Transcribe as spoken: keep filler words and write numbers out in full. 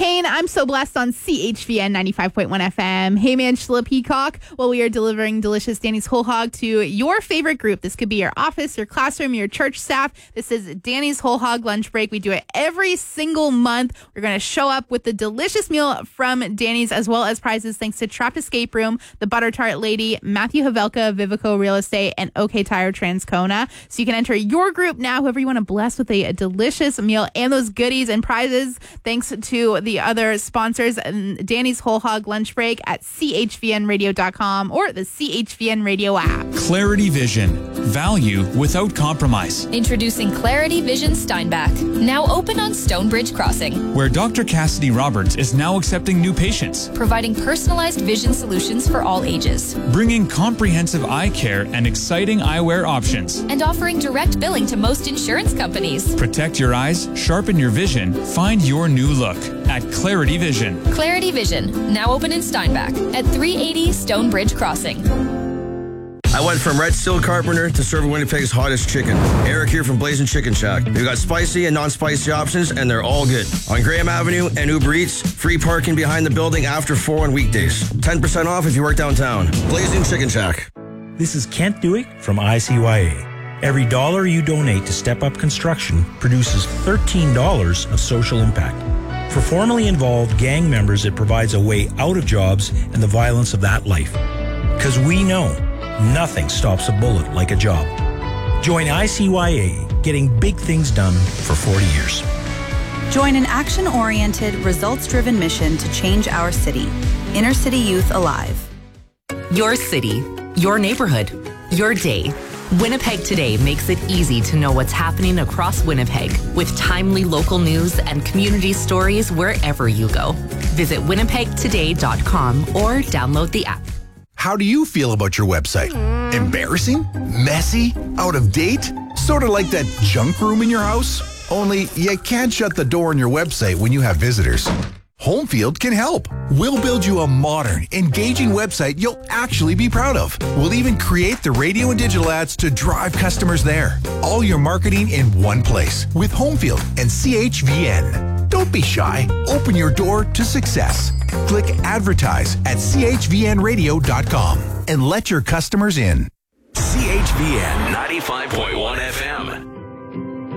Kane. I'm so blessed on C H V N ninety-five point one F M. Hey, man, Angela Peacock. Well, we are delivering delicious Danny's Whole Hog to your favorite group. This could be your office, your classroom, your church staff. This is Danny's Whole Hog Lunch Break. We do it every single month. We're going to show up with the delicious meal from Danny's as well as prizes thanks to Trapped Escape Room, the Butter Tart Lady, Matthew Havelka, Vivico Real Estate, and OK Tire Transcona. So you can enter your group now, whoever you want to bless with a, a delicious meal and those goodies and prizes thanks to the other sponsors, Danny's Whole Hog Lunch Break at C H V N radio dot com or the C H V N Radio app. Clarity Vision. Value without compromise. Introducing Clarity Vision Steinbach. Now open on Stonebridge Crossing. Where Doctor Cassidy Roberts is now accepting new patients. Providing personalized vision solutions for all ages. Bringing comprehensive eye care and exciting eyewear options. And offering direct billing to most insurance companies. Protect your eyes, sharpen your vision, find your new look at Clarity Vision. Clarity Vision, now open in Steinbach at three eighty Stonebridge Crossing. I went from Red Steel Carpenter to serving Winnipeg's hottest chicken. Eric here from Blazing Chicken Shack. We've got spicy and non-spicy options, and they're all good. On Graham Avenue and Uber Eats, free parking behind the building after four on weekdays. ten percent off if you work downtown. Blazing Chicken Shack. This is Kent Dewick from I C Y A. Every dollar you donate to Step Up Construction produces thirteen dollars of social impact. For formerly involved gang members, it provides a way out of jobs and the violence of that life. Because we know nothing stops a bullet like a job. Join I C Y A, getting big things done for forty years. Join an action-oriented, results-driven mission to change our city. Inner City Youth Alive. Your city, your neighborhood, your day. Winnipeg Today makes it easy to know what's happening across Winnipeg with timely local news and community stories wherever you go. Visit winnipeg today dot com or download the app. How do you feel about your website? Embarrassing? Messy? Out of date? Sort of like that junk room in your house? Only you can't shut the door on your website when you have visitors. Homefield can help. We'll build you a modern, engaging website you'll actually be proud of. We'll even create the radio and digital ads to drive customers there. All your marketing in one place with Homefield and C H V N. Don't be shy. Open your door to success. Click advertise at C H V N radio dot com and let your customers in. C H V N ninety-five point one F M.